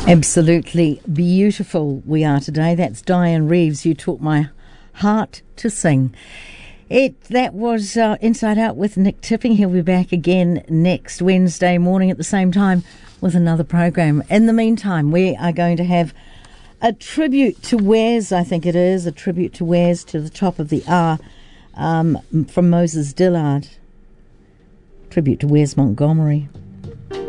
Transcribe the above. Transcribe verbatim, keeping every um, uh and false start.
Absolutely beautiful we are today. That's Diane Reeves. You taught my heart to sing. It that was uh, Inside Out with Nick Tipping. He'll be back again next Wednesday morning at the same time with another program. In the meantime, we are going to have a tribute to Wes, I think it is, a tribute to Wes to the top of the hour um, from Moses Dillard. Tribute to Wes Montgomery.